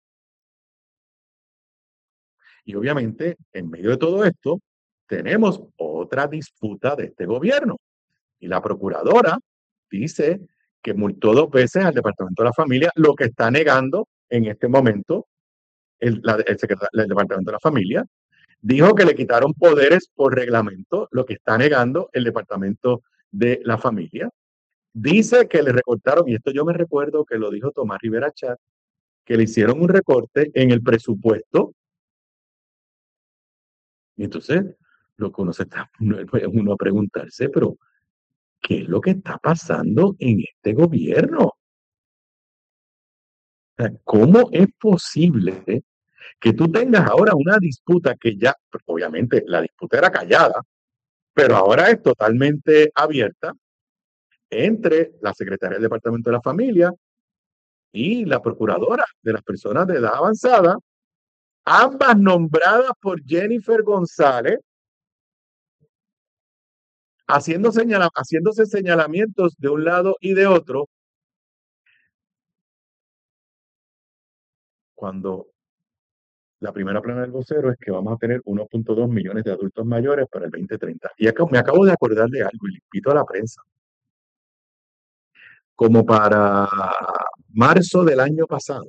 Y obviamente, en medio de todo esto, tenemos otra disputa de este gobierno. Y la procuradora dice que multó dos veces al Departamento de la Familia, lo que está negando en este momento el, la, el, el Departamento de la Familia. Dijo que le quitaron poderes por reglamento, lo que está negando el Departamento de la Familia. Dice que le recortaron, y esto yo me recuerdo que lo dijo Tomás Rivera Chat, que le hicieron un recorte en el presupuesto. Y entonces, lo que uno se está uno a preguntarse, pero ¿qué es lo que está pasando en este gobierno? O sea, ¿cómo es posible que tú tengas ahora una disputa que ya, obviamente, la disputa era callada, pero ahora es totalmente abierta entre la secretaria del Departamento de la Familia y la procuradora de las personas de edad avanzada, ambas nombradas por Jennifer González, haciendo señala, haciéndose señalamientos de un lado y de otro, cuando la primera plana del vocero es que vamos a tener uno punto dos millones de adultos mayores para el veinte treinta. Y acá, me acabo de acordar de algo y le invito a la prensa. Como para marzo del año pasado,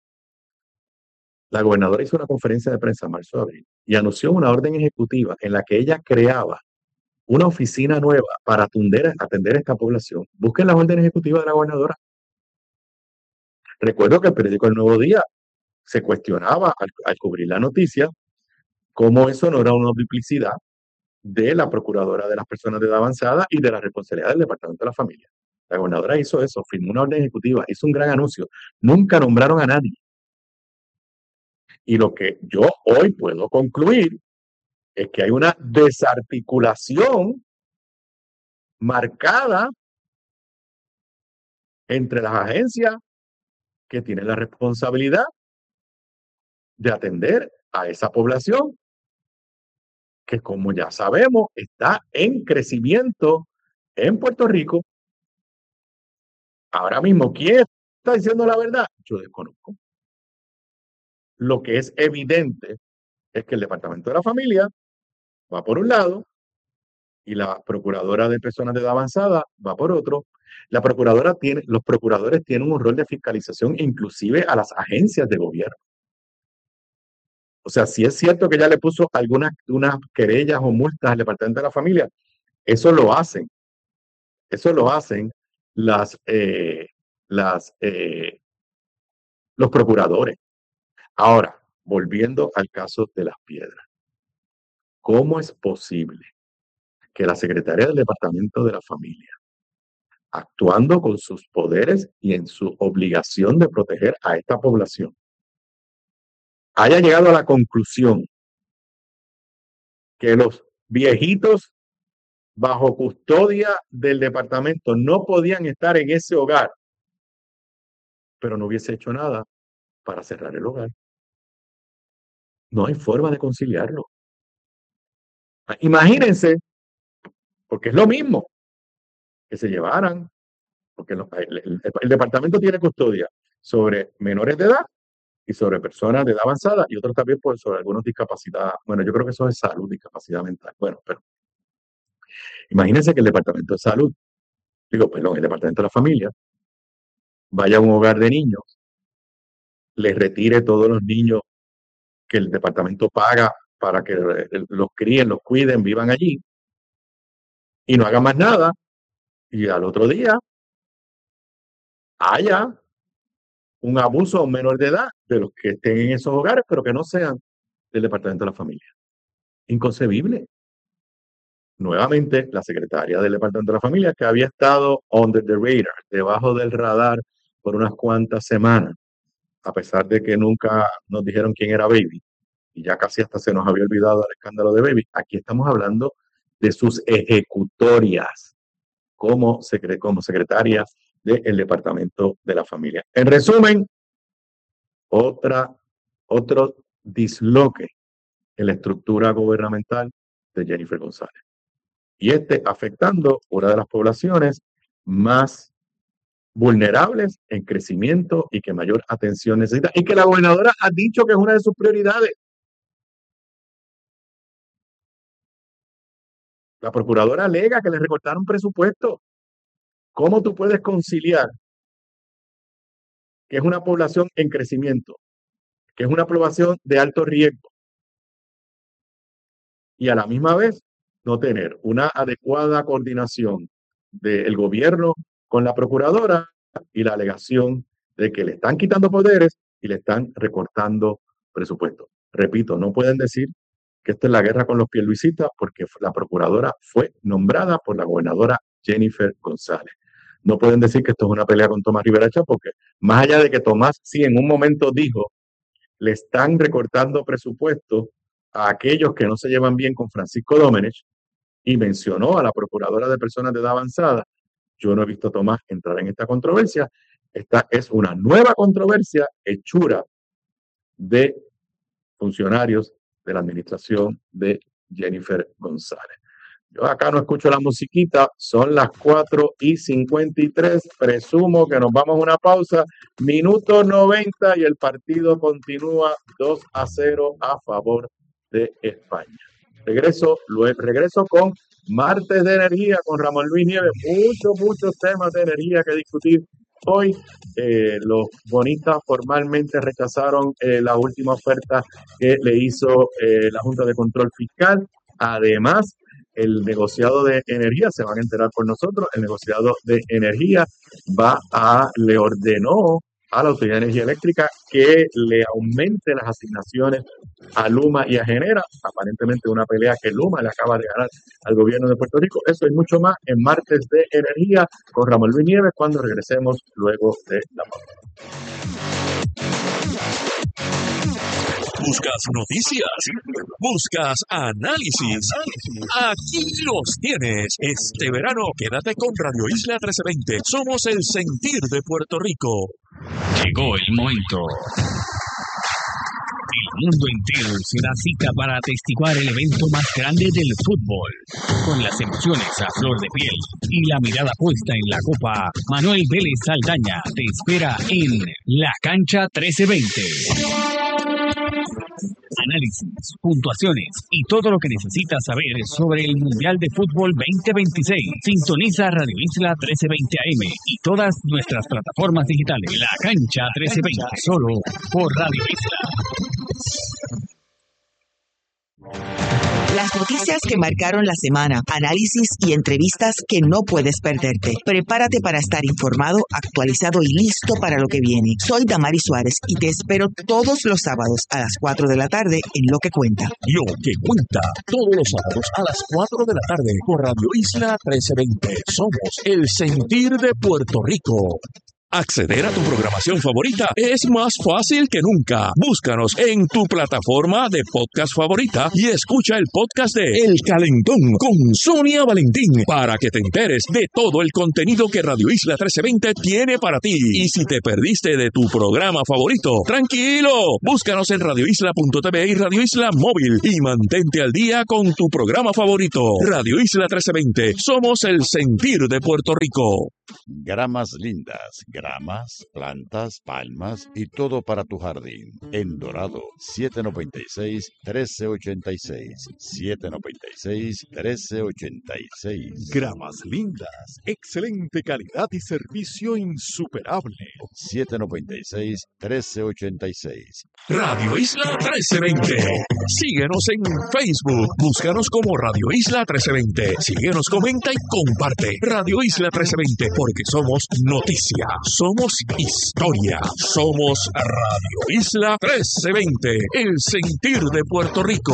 la gobernadora hizo una conferencia de prensa, marzo de abril, y anunció una orden ejecutiva en la que ella creaba una oficina nueva para atender, atender a esta población. Busquen las órdenes ejecutivas de la gobernadora. Recuerdo que el periódico El Nuevo Día se cuestionaba al, al cubrir la noticia cómo eso no era una duplicidad de la procuradora de las personas de edad avanzada y de la responsabilidad del Departamento de la Familia. La gobernadora hizo eso, firmó una orden ejecutiva, hizo un gran anuncio. Nunca nombraron a nadie. Y lo que yo hoy puedo concluir es que hay una desarticulación marcada entre las agencias que tienen la responsabilidad de atender a esa población que, como ya sabemos, está en crecimiento en Puerto Rico. Ahora mismo, ¿quién está diciendo la verdad? Yo desconozco. Lo que es evidente es que el Departamento de la Familia va por un lado y la Procuradora de Personas de Edad Avanzada va por otro. La procuradora tiene, los procuradores tienen un rol de fiscalización inclusive a las agencias de gobierno. O sea, si es cierto que ya le puso algunas unas querellas o multas al Departamento de la Familia, eso lo hacen. Eso lo hacen las, eh, las, eh, los procuradores. Ahora, volviendo al caso de Las Piedras. ¿Cómo es posible que la secretaria del Departamento de la Familia, actuando con sus poderes y en su obligación de proteger a esta población, haya llegado a la conclusión que los viejitos bajo custodia del departamento, no podían estar en ese hogar, pero no hubiese hecho nada para cerrar el hogar. No hay forma de conciliarlo. Imagínense, porque es lo mismo, que se llevaran, porque el, el, el departamento tiene custodia sobre menores de edad y sobre personas de edad avanzada y otros también por sobre algunos discapacidad. Bueno, yo creo que eso es salud, discapacidad mental. Bueno, pero imagínense que el departamento de salud, digo, perdón, el departamento de la familia, vaya a un hogar de niños, les retire todos los niños que el departamento paga para que los críen, los cuiden, vivan allí, y no haga más nada, y al otro día haya un abuso a un menor de edad de los que estén en esos hogares, pero que no sean del departamento de la familia. Inconcebible. Nuevamente, la secretaria del departamento de la familia, que había estado under the radar, debajo del radar por unas cuantas semanas, a pesar de que nunca nos dijeron quién era Baby, y ya casi hasta se nos había olvidado el escándalo de Baby. Aquí estamos hablando de sus ejecutorias como, secre como secretaria del departamento de la familia. En resumen, otra, otro disloque en la estructura gubernamental de Jennifer González. Y este afectando una de las poblaciones más vulnerables en crecimiento y que mayor atención necesita, y que la gobernadora ha dicho que es una de sus prioridades. La procuradora alega que le recortaron presupuesto. ¿Cómo tú puedes conciliar que es una población en crecimiento, que es una población de alto riesgo, y a la misma vez no tener una adecuada coordinación del gobierno con la procuradora y la alegación de que le están quitando poderes y le están recortando presupuesto? Repito, no pueden decir que esto es la guerra con los pierluisitas porque la procuradora fue nombrada por la gobernadora Jennifer González. No pueden decir que esto es una pelea con Tomás Rivera Chatz porque más allá de que Tomás sí en un momento dijo le están recortando presupuesto a aquellos que no se llevan bien con Francisco Domenech y mencionó a la procuradora de personas de edad avanzada, yo no he visto a Tomás entrar en esta controversia. Esta es una nueva controversia hechura de funcionarios de la administración de Jennifer González. Yo acá no escucho la musiquita, son las cuatro y cincuenta y tres, presumo que nos vamos a una pausa, minuto noventa y el partido continúa dos a cero a favor de España. Regreso, luego, regreso con Martes de Energía con Ramón Luis Nieves, muchos, muchos temas de energía que discutir hoy. Eh, los bonistas formalmente rechazaron eh, la última oferta que le hizo eh, la Junta de Control Fiscal. Además, el negociado de energía, se van a enterar por nosotros, el negociado de energía va a, le ordenó a la Autoridad de Energía Eléctrica que le aumente las asignaciones a Luma y a Genera, aparentemente una pelea que Luma le acaba de ganar al gobierno de Puerto Rico. Eso y mucho más en Martes de Energía con Ramón Luis Nieves cuando regresemos luego de la pausa. Buscas noticias, buscas análisis. Aquí los tienes. Este verano quédate con Radio Isla trece veinte. Somos el sentir de Puerto Rico. Llegó el momento. El mundo entero se da cita para atestiguar el evento más grande del fútbol. Con las emociones a flor de piel y la mirada puesta en la copa, Manuel Vélez Saldaña te espera en La Cancha trece veinte. Análisis, puntuaciones y todo lo que necesitas saber sobre el Mundial de Fútbol veinte veintiséis. Sintoniza Radio Isla trece veinte A M y todas nuestras plataformas digitales. La Cancha trece veinte, solo por Radio Isla. Las noticias que marcaron la semana, análisis y entrevistas que no puedes perderte. Prepárate para estar informado, actualizado y listo para lo que viene. Soy Damari Suárez y te espero todos los sábados a las cuatro de la tarde en Lo que Cuenta. Lo que Cuenta, todos los sábados a las cuatro de la tarde por Radio Isla trece veinte. Somos el sentir de Puerto Rico. Acceder a tu programación favorita es más fácil que nunca. Búscanos en tu plataforma de podcast favorita y escucha el podcast de El Calentón con Sonia Valentín para que te enteres de todo el contenido que Radio Isla trece veinte tiene para ti. Y si te perdiste de tu programa favorito, tranquilo, búscanos en radio isla punto t v y Radio Isla Móvil y mantente al día con tu programa favorito. Radio Isla trece veinte, somos el sentir de Puerto Rico. Gramas lindas, gramas, plantas, palmas y todo para tu jardín. En Dorado, siete noventa y seis, trece ochenta y seis. siete noventa y seis, trece ochenta y seis. Gramas lindas, excelente calidad y servicio insuperable. siete noventa y seis, trece ochenta y seis. Radio Isla trece veinte. Síguenos en Facebook. Búscanos como Radio Isla trece veinte. Síguenos, comenta y comparte. Radio Isla trece veinte, porque somos noticia, somos historia, somos Radio Isla trece veinte, el sentir de Puerto Rico.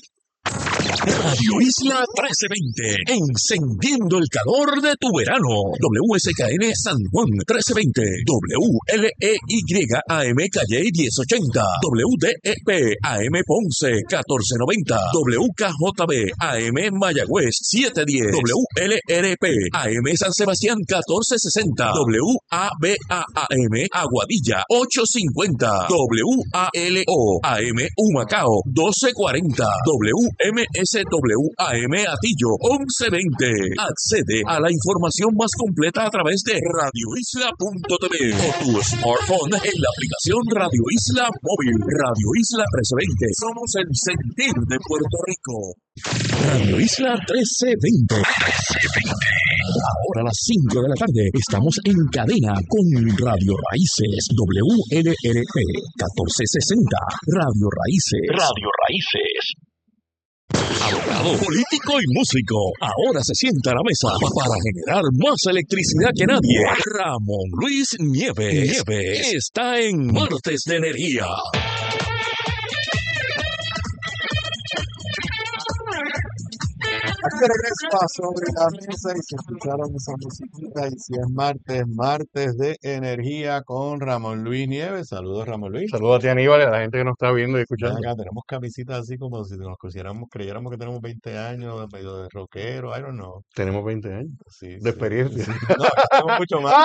Radio Isla trece veinte, encendiendo el calor de tu verano. W S K N San Juan trece veinte, W L E Y A M Calle diez ochenta, W D E P A M Ponce catorce noventa, W K J B A M Mayagüez setecientos diez, W L R P A M San Sebastián catorce sesenta, W A B A A M Aguadilla ochocientos cincuenta, W A L O A M Humacao doce cuarenta, W M S W A M Atillo once veinte. Accede a la información más completa a través de radio isla punto t v o tu smartphone en la aplicación Radio Isla Móvil. Radio Isla trece veinte. Somos el sentir de Puerto Rico. Radio Isla trece veinte. Ahora a las cinco de la tarde estamos en cadena con Radio Raíces W L R P catorce sesenta. Radio Raíces. Radio Raíces. Abogado, político y músico, ahora se sienta a la mesa para generar más electricidad que nadie. Ramón Luis Nieves, Nieves está en Martes de Energía. Aquí regreso sobre la mesa y se escucharon esa musiquita. Y si es martes, martes de energía con Ramón Luis Nieves. Saludos, Ramón Luis. Saludos a ti, Aníbal, y a la gente que nos está viendo y escuchando. Acá tenemos camisitas así como si nos creyéramos, creyéramos que tenemos veinte años, medio de rockero, I don't know. Tenemos veinte años Sí, de sí. experiencia. No, tenemos mucho más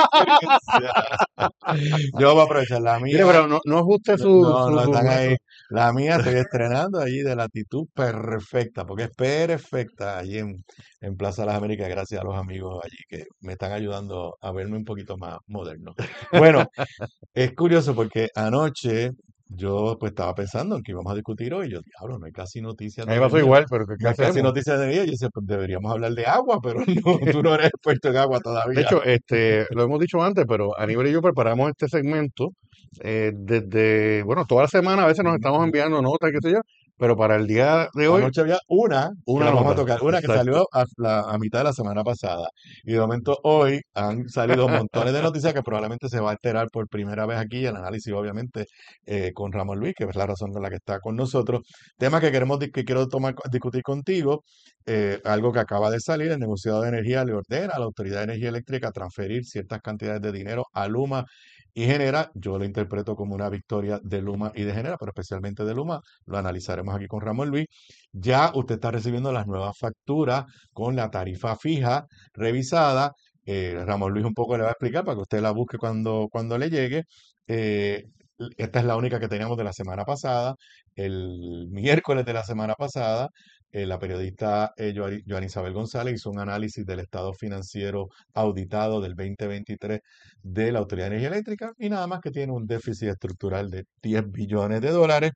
experiencia. Yo voy a aprovechar la mía. Mire, pero no, no ajuste su... No, su- no, su- están ahí. La mía estoy estrenando allí de la actitud perfecta, porque es perfecta allí en, en Plaza Las Américas, gracias a los amigos allí que me están ayudando a verme un poquito más moderno. Bueno, es curioso porque anoche yo pues estaba pensando en que íbamos a discutir hoy. Yo, diablo, no hay casi noticias A mí de me pasó energía. igual, pero ¿qué, qué No hay casi hacemos? noticias de energía. Yo decía, pues deberíamos hablar de agua, pero no, tú no eres experto en agua De todavía. hecho, este, lo hemos dicho antes, pero Aníbal y yo preparamos este segmento eh, desde, bueno, toda la semana a veces nos estamos enviando notas, qué sé yo, pero para el día de hoy, Anoche había una, una la vamos a nota. tocar, una que Exacto. salió a, la, a mitad de la semana pasada. Y de momento hoy han salido montones de noticias que probablemente se va a alterar por primera vez aquí. El análisis, obviamente, eh, con Ramón Luis, que es la razón por la que está con nosotros. Tema que queremos di- que quiero tomar, discutir contigo, eh, algo que acaba de salir. El negociado de energía le ordena a la Autoridad de Energía Eléctrica transferir ciertas cantidades de dinero a Luma y Genera. Yo lo interpreto como una victoria de Luma y de Genera, pero especialmente de Luma. Lo analizaremos aquí con Ramón Luis. Ya usted está recibiendo las nuevas facturas con la tarifa fija revisada. Eh, Ramón Luis un poco le va a explicar para que usted la busque cuando, cuando le llegue. Eh, esta es la única que teníamos de la semana pasada. El miércoles de la semana pasada, eh, la periodista eh, Joan Joan Isabel González hizo un análisis del estado financiero auditado del veinte veintitrés de la Autoridad de Energía Eléctrica y nada más que tiene un déficit estructural de diez billones de dólares.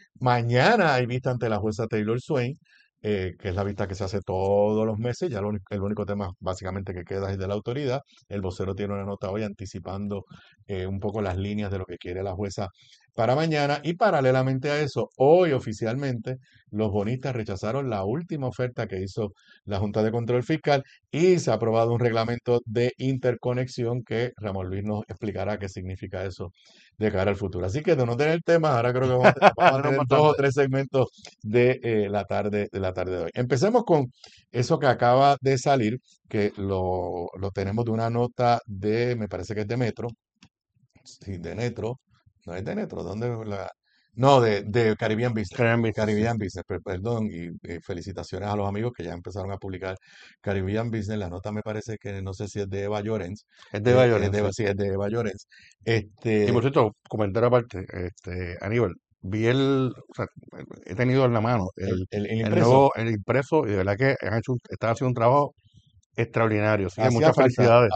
Mañana hay vista ante la jueza Taylor Swain, eh, que es la vista que se hace todos los meses. Ya lo único- el único tema básicamente que queda es de la autoridad. El vocero tiene una nota hoy anticipando eh, un poco las líneas de lo que quiere la jueza para mañana. Y paralelamente a eso, hoy oficialmente los bonistas rechazaron la última oferta que hizo la Junta de Control Fiscal y se ha aprobado un reglamento de interconexión que Ramón Luis nos explicará qué significa eso de cara al futuro. Así que de no tener temas, ahora creo que vamos a, te- vamos a tener dos o tres segmentos de eh, la tarde de la tarde de hoy. Empecemos con eso que acaba de salir, que lo, lo tenemos de una nota de, me parece que es de Metro, sí, de Netro, no es de Netro, ¿dónde la? No, de, de Caribbean Business. Caribbean Business, Caribbean Business, per- perdón, y eh, felicitaciones a los amigos que ya empezaron a publicar Caribbean Business. La nota me parece que no sé si es de Eva Llorens, es de eh, Bayonet, es de, sí. sí, es de Eva Llorens. Y por Este, cierto, comentario aparte, este, Aníbal, vi el, o sea, he tenido en la mano el, el, el, el el impreso nuevo, el impreso, y de verdad que han hecho, un- están haciendo un trabajo extraordinario. Así que hacía muchas falta. felicidades.